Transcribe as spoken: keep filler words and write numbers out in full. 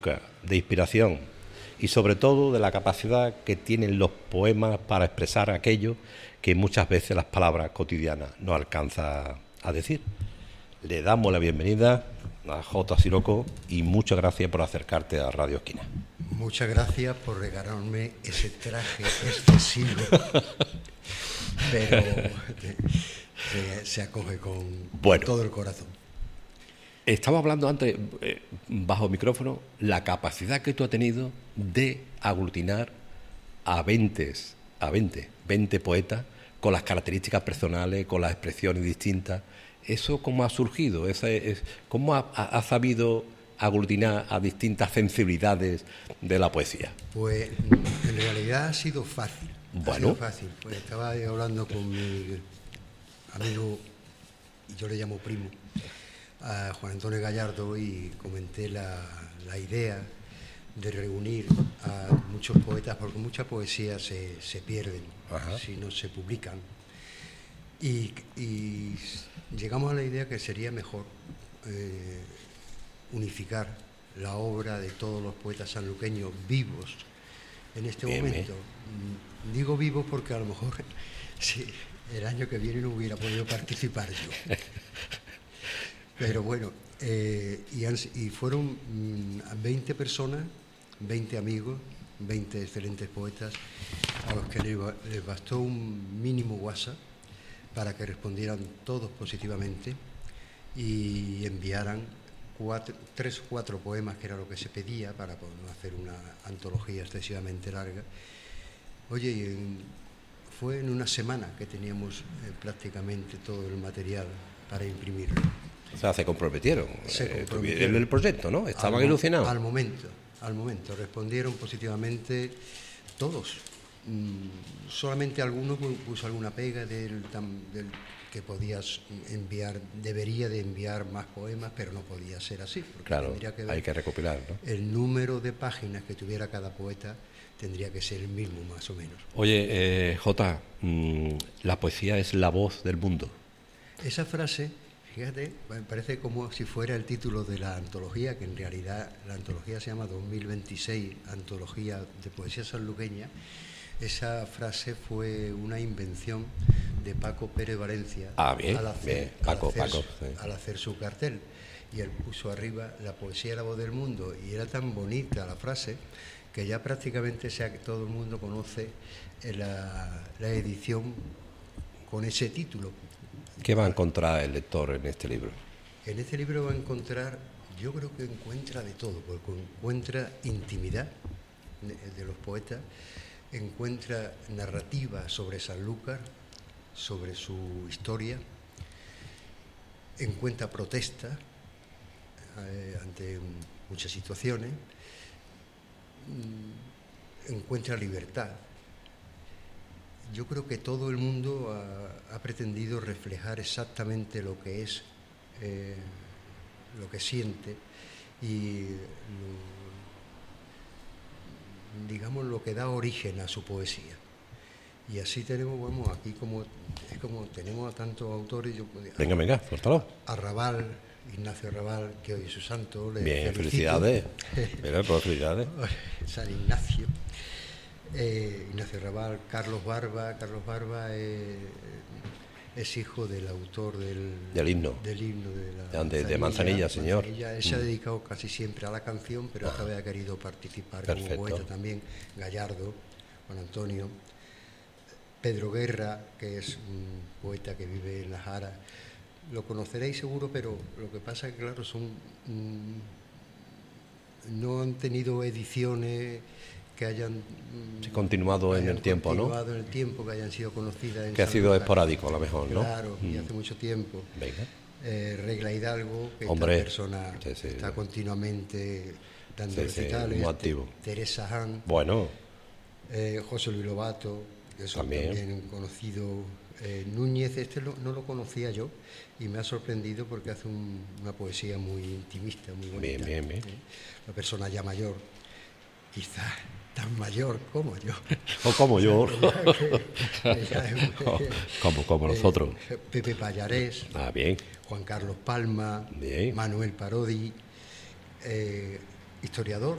de inspiración y sobre todo de la capacidad que tienen los poemas para expresar aquello que muchas veces las palabras cotidianas no alcanzan a decir. Le damos la bienvenida a Jota Siroco y muchas gracias por acercarte a Radio Esquina. Muchas gracias por regalarme ese traje excesivo, pero se, se acoge con bueno, todo el corazón. Estaba hablando antes, eh, bajo micrófono, la capacidad que tú has tenido de aglutinar a veinte, a veinte, veinte poetas con las características personales, con las expresiones distintas. ¿Eso cómo ha surgido? Ese es, ¿Cómo ha, ha sabido aglutinar a distintas sensibilidades de la poesía? Pues en realidad ha sido fácil. Bueno. Ha sido fácil. Pues estaba hablando con mi amigo, y yo le llamo primo, a Juan Antonio Gallardo, y comenté la, la idea de reunir a muchos poetas, porque muchas poesías se, se pierden. Ajá. Si no se publican. Y, y llegamos a la idea que sería mejor eh, unificar la obra de todos los poetas sanluqueños vivos en este bien, momento. Bien. Digo vivos porque a lo mejor sí, el año que viene no hubiera podido participar yo. Pero bueno, eh, y, han, y fueron mmm, veinte personas, veinte amigos, veinte excelentes poetas, a los que les, les bastó un mínimo WhatsApp para que respondieran todos positivamente y enviaran cuatro, tres o cuatro poemas, que era lo que se pedía para no hacer una antología excesivamente larga. Oye, y en, fue en una semana que teníamos eh, prácticamente todo el material para imprimirlo. O sea, se comprometieron, se eh, comprometieron. en el proyecto, ¿no? Estaban al, ilusionados. Al momento, al momento, respondieron positivamente todos. Mm, solamente algunos puso alguna pega del, del que podías enviar, debería de enviar más poemas, pero no podía ser así. Porque claro, tendría que ver hay que recopilar, ¿no? El número de páginas que tuviera cada poeta tendría que ser el mismo, más o menos. Oye, eh, Jota, mmm, la poesía es la voz del mundo. Esa frase, fíjate, me parece como si fuera el título de la antología, que en realidad la antología se llama dos mil veintiséis, Antología de Poesía Sanluqueña. Esa frase fue una invención de Paco Pérez Valencia. Ah, bien, al hacer, bien. Paco, al hacer, Paco, su, sí. al hacer su cartel. Y él puso arriba, la poesía es la voz del mundo, y era tan bonita la frase que ya prácticamente sea que todo el mundo conoce la, la edición con ese título. ¿Qué va a encontrar el lector en este libro? En este libro va a encontrar, yo creo que encuentra de todo, porque encuentra intimidad de, de los poetas, encuentra narrativa sobre Sanlúcar, sobre su historia, encuentra protesta eh, ante un, muchas situaciones, encuentra libertad. Yo creo que todo el mundo ha, ha pretendido reflejar exactamente lo que es, eh, lo que siente y lo, digamos lo que da origen a su poesía. Y así tenemos, vamos, aquí como es como tenemos a tantos autores. Yo, venga, venga, suéltalo. A Raval, Ignacio Raval, que hoy es su santo. Le Bien, felicito. felicidades. Mira, pues felicidades. San Ignacio. Eh, Ignacio Raval, Carlos Barba. Carlos Barba eh, es hijo del autor del, del himno. Del himno de, la de, Manzanilla, de Manzanilla, señor. Manzanilla. Él mm. se ha dedicado casi siempre a la canción, pero esta vez ha querido participar. Perfecto. Como poeta también. Gallardo, Juan Antonio. Pedro Guerra, que es un poeta que vive en La Jara. Lo conoceréis seguro, pero lo que pasa es que, claro, son mmm, no han tenido ediciones que hayan sí, continuado hayan en el tiempo, continuado ¿no? Continuado en el tiempo, que hayan sido conocidas. En que ha sido Sanlúcar. Esporádico, a lo mejor, ¿no? Claro, mm. y hace mucho tiempo. Venga. Eh, Regla Hidalgo, que Hombre, esta persona sí, sí, está sí. continuamente dando sí, recitales. Sí, muy activo. Teresa Hahn. Bueno. Eh, José Luis Lobato, que es también. también conocido. Eh, Núñez, este lo, no lo conocía yo y me ha sorprendido porque hace un, una poesía muy intimista, muy bonita. Bien, bien, bien. Eh, una persona ya mayor, quizás tan mayor como yo. O como yo. que, que es, como, como nosotros. Eh, Pepe Pallarés. Ah, bien. Juan Carlos Palma. Bien. Manuel Parodi. Eh, historiador,